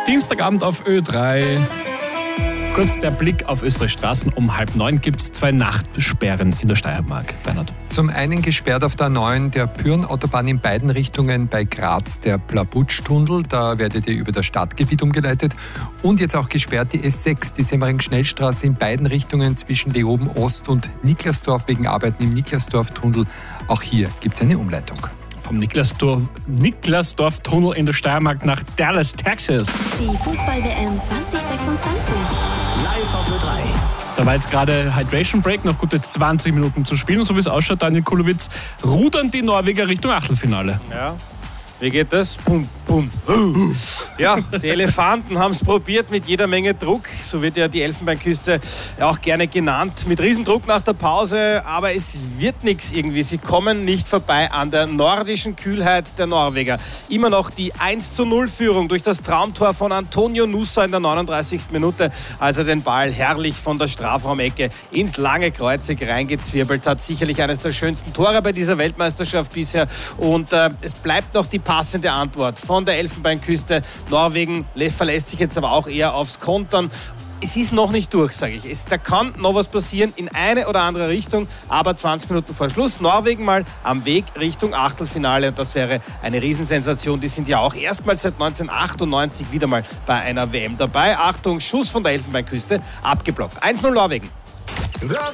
Dienstagabend auf Ö3. Kurz der Blick auf Österreichs Straßen. Um 8:30 gibt es 2 Nachtsperren in der Steiermark. Bernhard. Zum einen gesperrt auf der A9 der Pyrn-Autobahn in beiden Richtungen bei Graz der Plabutsch-Tunnel. Da werdet ihr über das Stadtgebiet umgeleitet. Und jetzt auch gesperrt die S6, die Semmering-Schnellstraße in beiden Richtungen zwischen Leoben Ost und Niklasdorf wegen Arbeiten im Niklasdorf-Tunnel. Auch hier gibt es eine Umleitung. Vom Niklasdorf-Tunnel in der Steiermark nach Dallas, Texas. Die Fußball-WM 2026. Live auf Ö3. Da war jetzt gerade Hydration Break, noch gute 20 Minuten zu spielen. Und so wie es ausschaut, Daniel Kulowitz, rudern die Norweger Richtung Achtelfinale. Ja. Wie geht das? Pum, pum. Ja, die Elefanten haben es probiert mit jeder Menge Druck. So wird ja die Elfenbeinküste auch gerne genannt. Mit Riesendruck nach der Pause, aber es wird nichts irgendwie. Sie kommen nicht vorbei an der nordischen Kühlheit der Norweger. Immer noch die 1:0-Führung durch das Traumtor von Antonio Nusa in der 39. Minute, als er den Ball herrlich von der Strafraumecke ins lange Kreuzig reingezwirbelt hat. Sicherlich eines der schönsten Tore bei dieser Weltmeisterschaft bisher. Und es bleibt noch die passende Antwort von der Elfenbeinküste. Norwegen verlässt sich jetzt aber auch eher aufs Kontern. Es ist noch nicht durch, sage ich. Da kann noch was passieren in eine oder andere Richtung, aber 20 Minuten vor Schluss Norwegen mal am Weg Richtung Achtelfinale. Und das wäre eine Riesensensation. Die sind ja auch erstmals seit 1998 wieder mal bei einer WM dabei. Achtung, Schuss von der Elfenbeinküste, abgeblockt. 1:0 Norwegen. Das